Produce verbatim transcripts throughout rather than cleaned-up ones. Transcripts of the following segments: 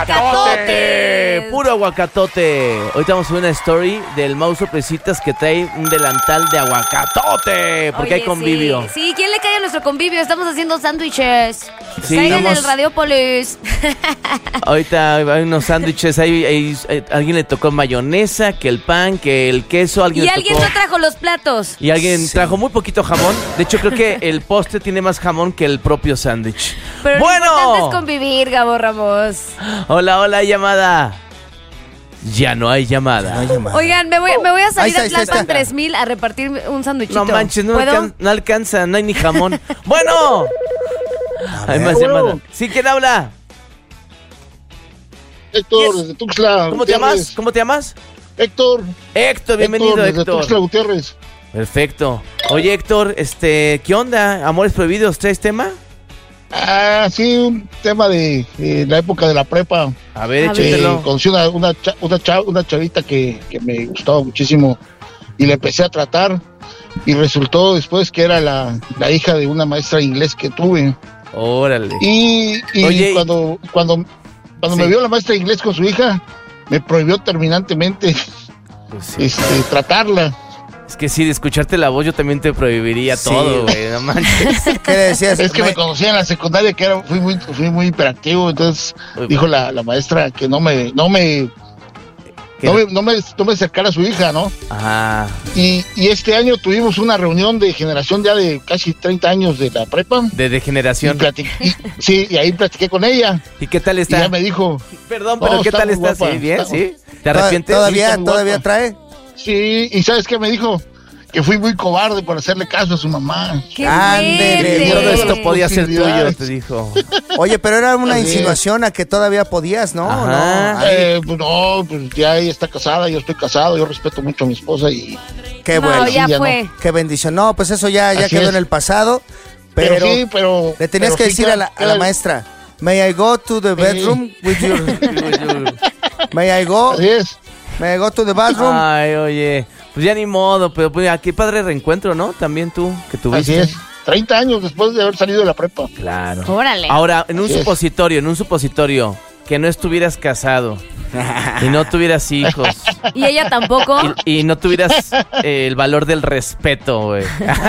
aguacatote. Puro aguacatote. Ahorita vamos a subir una story del Mau Sorpresitas que trae un delantal de aguacatote. Porque Oye, hay convivio. Sí. sí, ¿quién le cae a nuestro convivio? Estamos haciendo sándwiches. Sí, Caigan vamos... en el Radiopolis. Ahorita hay unos sándwiches. Ahí, ahí, ahí, alguien le tocó mayonesa, que el pan, que el queso. Alguien y le alguien tocó... no trajo los platos. Y alguien sí. trajo muy poquito jamón. De hecho, creo que el postre tiene más jamón que el propio sándwich. Pero bueno. lo importante es convivir, Gabo Ramos. Hola, hola, llamada. Ya no hay llamada. No hay llamada. Oigan, me voy, me voy a salir está, a ahí está, Tlalpan está. tres mil a repartir un sándwichito. No manches, no, ¿Puedo? alcan- no alcanza, no hay ni jamón. Bueno. Hay más Bueno. llamadas. ¿Sí, quién habla? Héctor, Yes. desde Tuxtla. ¿Cómo te Gutiérrez. llamas? ¿Cómo te llamas? Héctor. Héctor, bienvenido, Héctor. Desde Héctor. Tuxtla Gutiérrez. Perfecto. Oye, Héctor, este, ¿qué onda? ¿Amores prohibidos? ¿Traes tema? Ah, sí, un tema de eh, la época de la prepa. A ver, A Eh, échatelo. conocí una, una, cha- una, cha- una chavita que, que me gustaba muchísimo y la empecé a tratar y resultó después que era la, la hija de una maestra de inglés que tuve. Órale. Y, y Oye, y- cuando, cuando, cuando Sí. me vio la maestra de inglés con su hija, me prohibió terminantemente Pues sí. este, tratarla. Es que sí, de escucharte la voz yo también te prohibiría Sí. todo, güey, no manches. ¿Qué le decías? Es que me conocía en la secundaria que era, fui muy, fui muy hiperactivo, entonces Uy, dijo la, la maestra que no me, no me, ¿Qué? no me, no me, no me acercara a su hija, ¿no? Ajá. Y, y este año tuvimos una reunión de generación ya de casi treinta años de la prepa. De Y degeneración. platiqué, y- sí, y ahí platiqué con ella. ¿Y qué tal Y está? ella me dijo, Perdón, pero No, ¿qué está tal muy está? guapa, ¿Sí? ¿Bien? está- ¿Sí? ¿Te ¿Toda- arrepientes? ¿Todavía, Sí, muy todavía guapa. trae? sí, y ¿sabes qué me dijo? Que fui muy cobarde por hacerle caso a su mamá. ¡Qué Ándele, fuerte! Todo Todas esto las podía ser tuyo, posibilidades. te dijo. Oye, pero era una Así es. insinuación a que todavía podías, ¿no? Ajá. No, ahí, Eh, pues no, pues ya ella está casada, yo estoy casado, yo respeto mucho a mi esposa y... qué No, bueno. ya sí, ya fue. Qué bendición. No, pues eso ya, ya Así quedó es. en el pasado. Pero, Pero, sí, pero... le tenías pero que sí decir queda- a la, a la queda- maestra, ¿May I go to the bedroom with your... May I go? Así es. May I go to the bathroom? Ay, oye. Pues ya ni modo, pero pues aquí padre reencuentro, ¿no? También tú, que tuviste. Así es. treinta años después de haber salido de la prepa. Claro. Órale. Ahora, en un Así es. supositorio, en un supositorio, que no estuvieras casado y no tuvieras hijos Y ella tampoco. y, y no tuvieras eh, el valor del respeto, güey.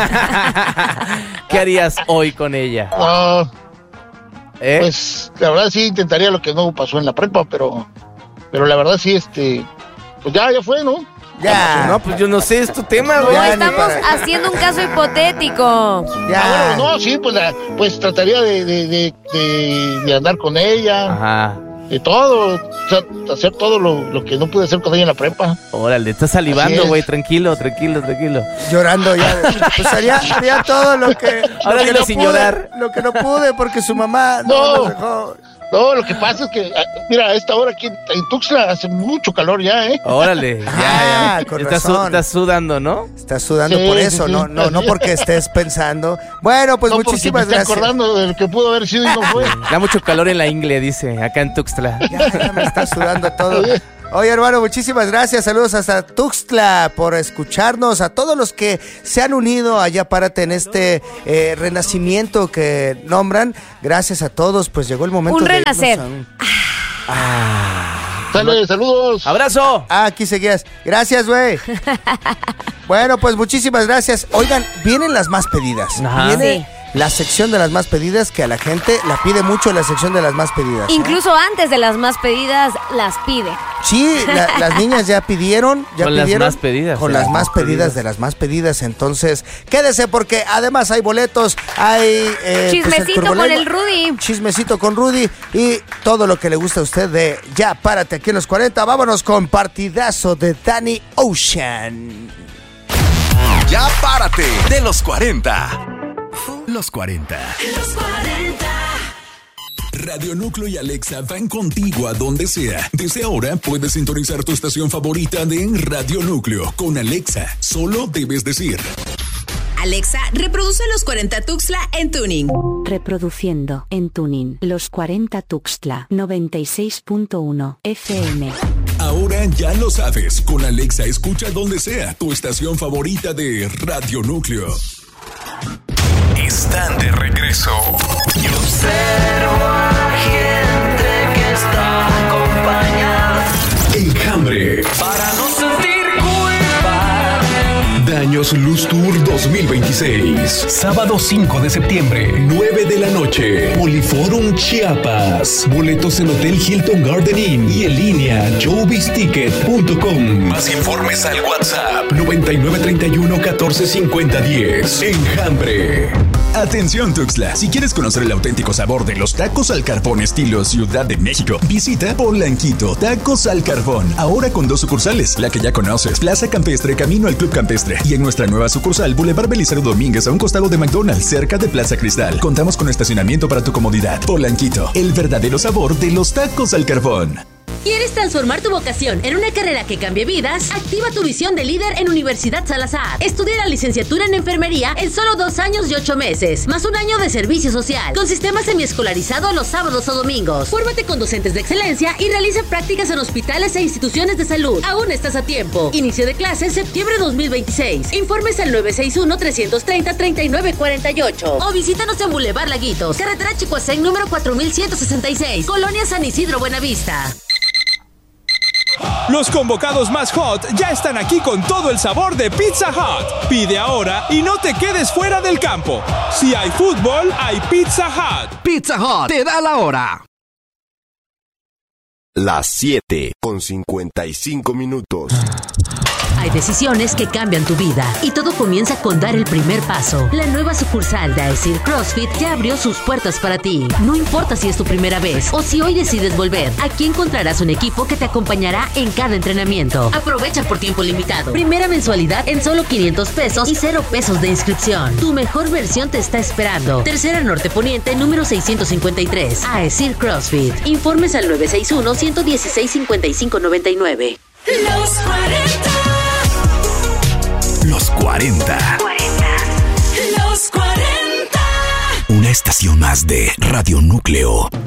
¿Qué harías hoy con ella? No, ¿Eh? pues la verdad sí intentaría lo que no pasó en la prepa, pero pero la verdad sí, este, pues ya, ya fue, ¿no? Ya, No, pues yo no sé, es tu tema, No, güey. Ya, ni estamos para- haciendo un caso hipotético. ya. Ah, bueno, no, sí, pues, la, pues trataría de, de, de, de- de andar con ella, Ajá. de todo, o sea, hacer todo lo, lo que no pude hacer con ella en la prepa. Órale, estás Así salivando, es. güey. Tranquilo, tranquilo, tranquilo. Llorando ya. Pues haría, haría todo lo que... Ahora lo que dilo no sin pude, llorar. Lo que no pude porque su mamá no, No. nos dejó. No, lo que pasa es que, ah, mira, a esta hora aquí en, en Tuxtla hace mucho calor ya, ¿eh? Órale, ya, Ah, ya. con Estás, su- razón. estás sudando, ¿no? Estás sudando Sí, por sí, eso, sí. no, no, no porque estés pensando. Bueno, pues no, porque me muchísimas estoy gracias. acordando de lo que pudo haber sido y no fue. Da mucho calor en la ingle, dice, acá en Tuxtla. Ya, ya me está sudando todo. Oye, hermano, muchísimas gracias. Saludos hasta Tuxtla por escucharnos. A todos los que se han unido allá, párate en este eh, renacimiento que nombran. Gracias a todos. Pues llegó el momento Un de irnos renacer. a un- Sale, saludos. ¡Abrazo! Ah, aquí seguías. Gracias, güey. Bueno, pues muchísimas gracias. Oigan, vienen las más pedidas. Ajá. Viene Sí. la sección de las más pedidas que a la gente la pide mucho la sección de las más pedidas. ¿eh? Incluso antes de las más pedidas, las pide. Sí, la- las niñas ya pidieron, ya Con las pidieron. más pedidas, Con sí, las las más más pedidas pedidas. de las más pedidas. Entonces, quédese porque además hay boletos, hay eh, pues, Chismecito con turboleño, el Rudy. Chismecito con Rudy y todo lo que le gusta a usted de Ya Párate aquí en los cuarenta. Vámonos con partidazo de Danny Ocean. Ya párate de los cuarenta. Los cuarenta. Los cuarenta. Radio Núcleo y Alexa van contigo a donde sea. Desde ahora puedes sintonizar tu estación favorita de Radio Núcleo con Alexa. Solo debes decir: Alexa, reproduce los cuarenta Tuxtla en tuning. Reproduciendo en tuning Los cuarenta Tuxtla noventa y seis punto uno F M. ahora ya lo sabes. Con Alexa escucha donde sea tu estación favorita de Radio Núcleo. Están de regreso. Y observo a la gente que está Vinos Luz Tour dos mil veintiséis. Sábado cinco de septiembre, nueve de la noche. Poliforum Chiapas. Boletos en Hotel Hilton Garden Inn y en línea showbiz ticket punto com. Más informes al WhatsApp noventa y nueve treinta y uno catorce cincuenta diez. Enjambre. Atención Tuxtla, si quieres conocer el auténtico sabor de los tacos al carbón estilo Ciudad de México, visita Polanquito Tacos al Carbón, ahora con dos sucursales, la que ya conoces, Plaza Campestre, camino al Club Campestre, y en nuestra nueva sucursal, Boulevard Belisario Domínguez, a un costado de McDonald's, cerca de Plaza Cristal. Contamos con estacionamiento para tu comodidad. Polanquito, el verdadero sabor de los tacos al carbón. ¿Quieres transformar tu vocación en una carrera que cambie vidas? Activa tu visión de líder en Universidad Salazar. Estudia la licenciatura en enfermería en solo dos años y ocho meses, más un año de servicio social, con sistema semiescolarizado los sábados o domingos. Fórmate con docentes de excelencia y realiza prácticas en hospitales e instituciones de salud. Aún estás a tiempo. Inicio de clases septiembre dos mil veintiséis. Informes al nueve seis uno, tres tres cero, tres nueve cuatro ocho o visítanos en Boulevard Laguitos, carretera Chicoacén número cuatro mil ciento sesenta y seis, Colonia San Isidro, Buenavista. Los convocados más hot ya están aquí con todo el sabor de Pizza Hut. Pide ahora y no te quedes fuera del campo. Si hay fútbol, hay Pizza Hut. Pizza Hut te da la hora. Las siete con cincuenta y cinco minutos. Hay decisiones que cambian tu vida y todo comienza con dar el primer paso. La nueva sucursal de AESIR CrossFit ya abrió sus puertas para ti. No importa si es tu primera vez o si hoy decides volver, aquí encontrarás un equipo que te acompañará en cada entrenamiento. Aprovecha por tiempo limitado. Primera mensualidad en solo quinientos pesos y cero pesos de inscripción. Tu mejor versión te está esperando. Tercera Norte Poniente, número seiscientos cincuenta y tres. AESIR CrossFit. Informes al nueve seis uno, uno uno seis, cinco cinco nueve nueve. Los cuarenta. Los cuarenta. Los cuarenta. Una estación más de Radio Núcleo.